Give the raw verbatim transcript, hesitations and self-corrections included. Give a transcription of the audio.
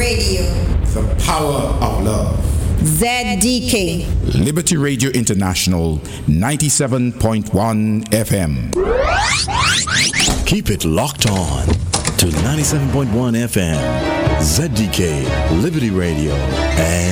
Radio. The power of love. Z D K. Liberty Radio International, ninety-seven point one F M. Keep it locked on to ninety-seven point one F M. Z D K, Liberty Radio, and